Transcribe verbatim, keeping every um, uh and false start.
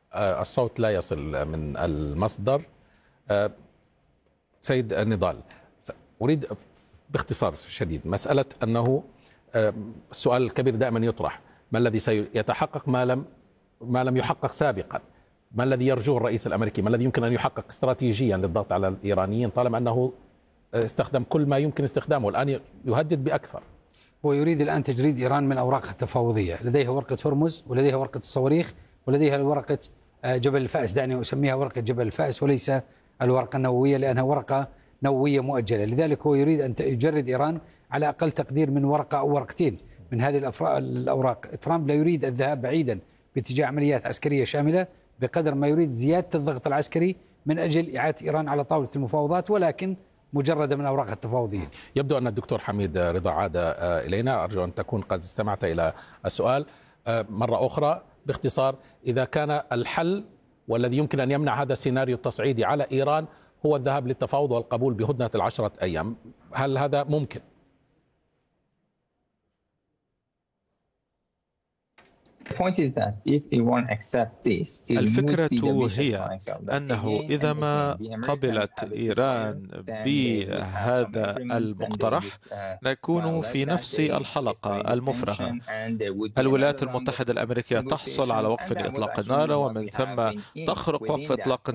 الصوت لا يصل من المصدر. سيد نضال، أريد باختصار شديد مسألة أنه السؤال الكبير دائما يطرح: ما الذي سيتحقق ما لم ما لم يحقق سابقا؟ ما الذي يرجوه الرئيس الأمريكي؟ ما الذي يمكن أن يحقق استراتيجيا للضغط على الإيرانيين طالما أنه استخدم كل ما يمكن استخدامه الآن يهدد بأكثر؟ هو يريد الآن تجريد إيران من أوراقها التفاوضية. لديها ورقة هرمز، ولديها ورقة الصواريخ، ولديها ورقة جبل الفأس. دعني أسميها ورقة جبل الفأس وليس الورقة النووية، لأنها ورقة نووية مؤجلة. لذلك هو يريد أن يجرد إيران على أقل تقدير من ورقة أو ورقتين من هذه الأوراق. ترامب لا يريد الذهاب بعيدا باتجاه عمليات عسكرية شاملة بقدر ما يريد زيادة الضغط العسكري من أجل إعادة إيران على طاولة المفاوضات، ولكن مجردة من أوراق التفاوضية. يبدو أن الدكتور حميد رضا عاد إلينا، أرجو أن تكون قد استمعت إلى السؤال مرة أخرى. باختصار، إذا كان الحل والذي يمكن أن يمنع هذا السيناريو التصعيدي على إيران هو الذهاب للتفاوض والقبول بهدنة العشرة أيام، هل هذا ممكن؟ الفكرة هي أنه إذا ما قبلت إيران بهذا المقترح نكون في نفس الحلقة المفرغة. الولايات المتحدة الأمريكية تحصل على وقف إطلاق النار، ومن ثم تخرق وقف إطلاق